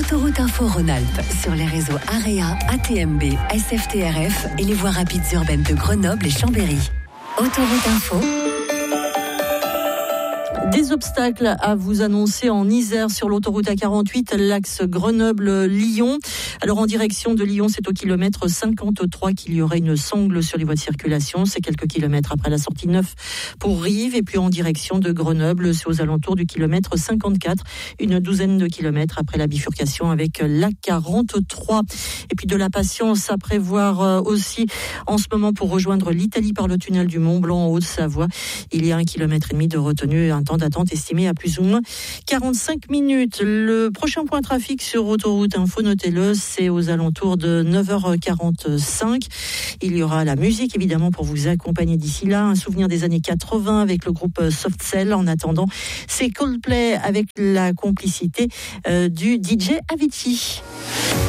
Autoroute Info Rhône-Alpes sur les réseaux AREA, ATMB, SFTRF et les voies rapides urbaines de Grenoble et Chambéry. Autoroute Info. Des obstacles à vous annoncer en Isère sur l'autoroute A48, l'axe Grenoble-Lyon. Alors en direction de Lyon, c'est au kilomètre 53 qu'il y aurait une sangle sur les voies de circulation. C'est quelques kilomètres après la sortie 9 pour Rives. Et puis en direction de Grenoble, c'est aux alentours du kilomètre 54, une douzaine de kilomètres après la bifurcation avec l'A43. Et puis de la patience à prévoir aussi en ce moment pour rejoindre l'Italie par le tunnel du Mont-Blanc en Haute-Savoie. Il y a 1,5 km de retenue et un temps d'attente estimé à plus ou moins 45 minutes. Le prochain point trafic sur Autoroute Info, notez-le, c'est aux alentours de 9h45. Il y aura la musique évidemment pour vous accompagner d'ici là. Un souvenir des années 80 avec le groupe Soft Cell. En attendant, c'est Coldplay avec la complicité du DJ Avicii.